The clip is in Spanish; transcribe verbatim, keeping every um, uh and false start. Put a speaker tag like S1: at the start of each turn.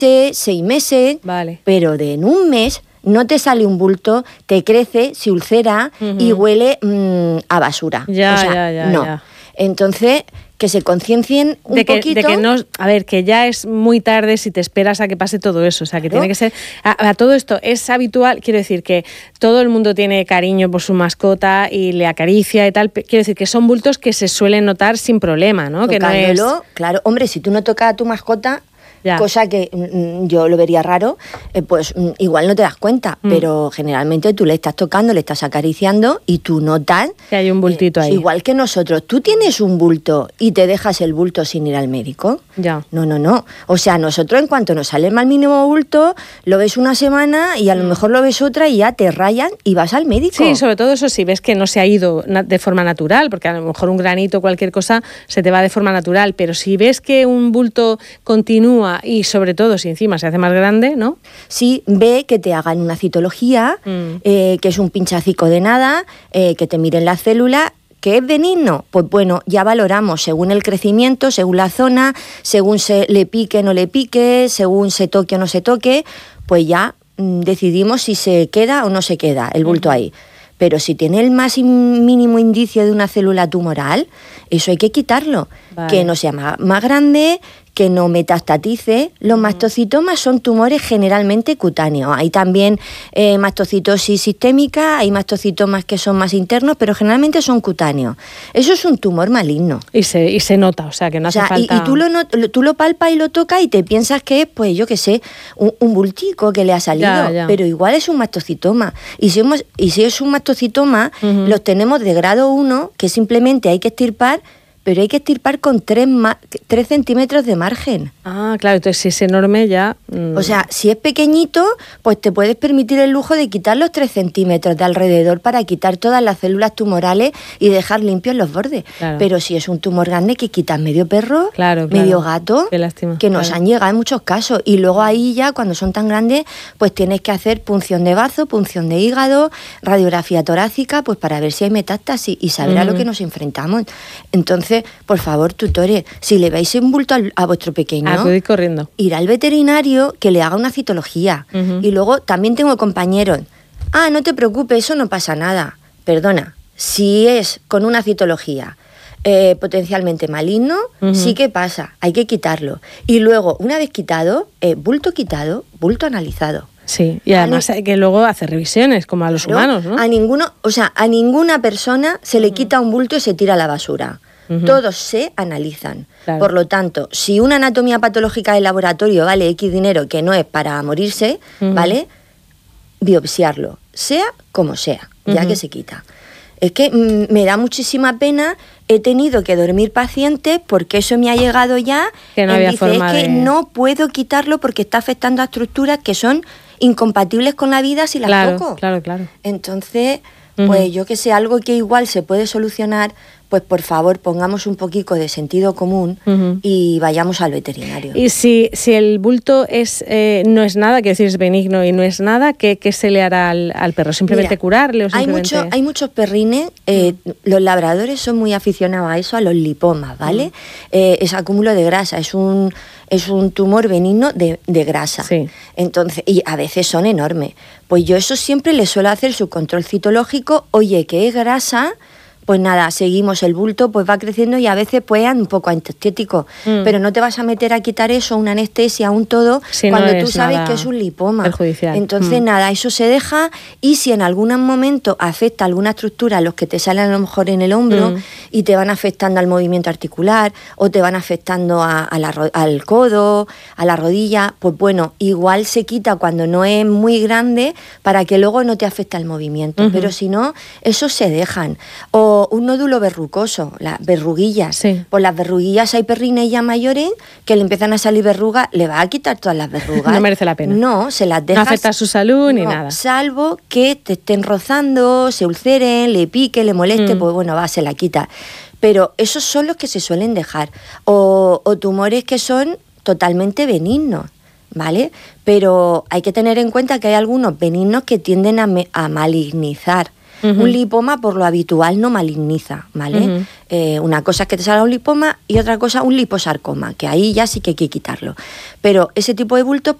S1: seis meses,
S2: vale.
S1: pero de en un mes no te sale un bulto, te crece, se ulcera uh-huh. y huele mmm, a basura.
S2: Ya,
S1: o sea,
S2: ya, ya,
S1: no.
S2: ya.
S1: Entonces, que se conciencien un
S2: de que,
S1: poquito.
S2: De que no, a ver, que ya es muy tarde si te esperas a que pase todo eso. O sea, que claro. tiene que ser... A, a todo esto es habitual, quiero decir que todo el mundo tiene cariño por su mascota y le acaricia y tal. Quiero decir que son bultos que se suelen notar sin problema, ¿no?
S1: Tocándolo,
S2: que no es...
S1: claro. Hombre, si tú no tocas a tu mascota...
S2: Ya.
S1: Cosa que mm, yo lo vería raro, eh, pues mm, igual no te das cuenta, mm. pero generalmente tú le estás tocando, le estás acariciando y tú notas...
S2: Que hay un bultito
S1: eh,
S2: ahí.
S1: Igual que nosotros, tú tienes un bulto y te dejas el bulto sin ir al médico.
S2: Ya.
S1: No, no, no. O sea, nosotros en cuanto nos sale el mal mínimo bulto, lo ves una semana y a lo mm. mejor lo ves otra y ya te rayan y vas al médico.
S2: Sí, sobre todo eso si ves que no se ha ido de forma natural, porque a lo mejor un granito, cualquier cosa, se te va de forma natural, pero si ves que un bulto continúa y sobre todo si encima se hace más grande, ¿no?
S1: Sí, ve que te hagan una citología, mm. eh, que es un pinchacico de nada, eh, que te miren la célula. ¿Que es benigno? Pues bueno, ya valoramos según el crecimiento, según la zona, según se le pique o no le pique, según se toque o no se toque, pues ya mmm, decidimos si se queda o no se queda el bulto uh-huh. ahí. Pero si tiene el más mínimo indicio de una célula tumoral, eso hay que quitarlo. Vale. Que no sea más, más grande, que no metastatice. Los mm. mastocitomas son tumores generalmente cutáneos. Hay también eh, mastocitosis sistémica, hay mastocitomas que son más internos, pero generalmente son cutáneos. Eso es un tumor maligno.
S2: Y se, y se nota, o sea, que no hace
S1: o sea,
S2: falta...
S1: Y, y tú, lo not, tú lo palpas y lo tocas y te piensas que es, pues yo qué sé, un, un bultico que le ha salido,
S2: ya, ya.
S1: pero igual es un mastocitoma. Y si, hemos, y si es un mastocitoma, uh-huh. los tenemos de grado uno, que simplemente hay que extirpar, pero hay que extirpar con tres, ma- tres centímetros de margen.
S2: Ah, claro, entonces si es enorme ya... Mmm.
S1: O sea, si es pequeñito, pues te puedes permitir el lujo de quitar los tres centímetros de alrededor para quitar todas las células tumorales y dejar limpios los bordes.
S2: Claro.
S1: Pero si es un tumor grande, que quitas medio perro,
S2: claro, claro.
S1: medio gato,
S2: Qué lástima,
S1: que nos
S2: claro.
S1: han llegado en muchos casos. Y luego ahí ya, cuando son tan grandes, pues tienes que hacer punción de bazo, punción de hígado, radiografía torácica, pues para ver si hay metástasis y saber uh-huh. a lo que nos enfrentamos. Entonces, por favor, tutores, si le veis un bulto al, a vuestro pequeño,
S2: acudid corriendo.
S1: Ir al veterinario que le haga una citología. Uh-huh. Y luego también tengo compañeros, ah, no te preocupes, eso no pasa nada. Perdona, si es con una citología eh, potencialmente maligno, uh-huh. sí que pasa, hay que quitarlo. Y luego, una vez quitado, eh, bulto quitado, bulto analizado.
S2: Sí, y además hay que luego hacer revisiones, como a los
S1: Pero
S2: humanos, ¿no?
S1: A ninguno, o sea, a ninguna persona se le uh-huh. quita un bulto y se tira a la basura. Uh-huh. Todos se analizan. Claro. Por lo tanto, si una anatomía patológica del laboratorio vale X dinero, que no es para morirse, uh-huh. ¿vale? Biopsiarlo, sea como sea, ya uh-huh. que se quita. Es que mm, me da muchísima pena, he tenido que dormir pacientes porque eso me ha llegado ya.
S2: Que no había
S1: dice,
S2: forma
S1: es que
S2: de...
S1: no puedo quitarlo porque está afectando a estructuras que son incompatibles con la vida si las
S2: claro,
S1: toco.
S2: Claro, claro.
S1: Entonces,
S2: uh-huh.
S1: pues yo que sé, algo que igual se puede solucionar, pues por favor pongamos un poquito de sentido común uh-huh. y vayamos al veterinario.
S2: Y si, si el bulto es eh, no es nada, que decir es benigno y no es nada, ¿qué, qué se le hará al, al perro? ¿Simplemente Mira, curarle o simplemente...?
S1: Hay, mucho, hay muchos perrines, eh, uh-huh. los labradores son muy aficionados a eso, a los lipomas, ¿vale? Uh-huh. Eh, es acúmulo de grasa, es un, es un tumor benigno de, de grasa.
S2: Sí.
S1: Entonces, y a veces son enormes. Pues yo eso siempre les suelo hacer su control citológico, oye, que es grasa... Pues nada, seguimos el bulto, pues va creciendo y a veces pues es un poco antiestético, mm. pero no te vas a meter a quitar eso, una anestesia, un todo,
S2: si
S1: cuando
S2: no
S1: tú sabes que es un lipoma.
S2: Perjudicial.
S1: Entonces mm. nada, eso se deja y si en algún momento afecta alguna estructura, los que te salen a lo mejor en el hombro mm. y te van afectando al movimiento articular o te van afectando a, a la, al codo, a la rodilla, pues bueno, igual se quita cuando no es muy grande para que luego no te afecte al movimiento, uh-huh. pero si no, esos se dejan. O un nódulo verrucoso, las verruguillas.
S2: Sí.
S1: Pues las verruguillas hay perrines ya mayores que le empiezan a salir verrugas, le va a quitar todas las verrugas.
S2: No merece la pena.
S1: No, se las dejas.
S2: No afecta a su salud ni
S1: no,
S2: nada.
S1: Salvo que te estén rozando, se ulceren, le pique, le moleste, mm. pues bueno, va, se la quita. Pero esos son los que se suelen dejar. O, o tumores que son totalmente benignos, ¿vale? Pero hay que tener en cuenta que hay algunos benignos que tienden a, me, a malignizar. Uh-huh. Un lipoma, por lo habitual, no maligniza, ¿vale? Uh-huh. Eh, una cosa es que te salga un lipoma y otra cosa un liposarcoma, que ahí ya sí que hay que quitarlo. Pero ese tipo de bultos